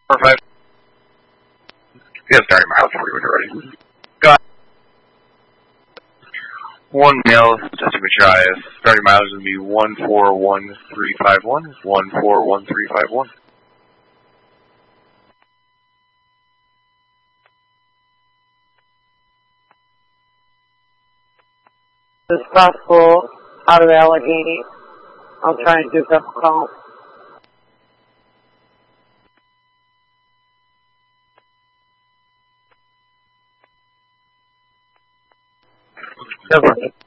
4-5. Yeah, starting miles for you when you're ready. Go ahead. 1 male, testing Machias. Starting miles is going to be 141351. 141351. This is possible out of Allegheny. I'll try and do a couple calls. No problem.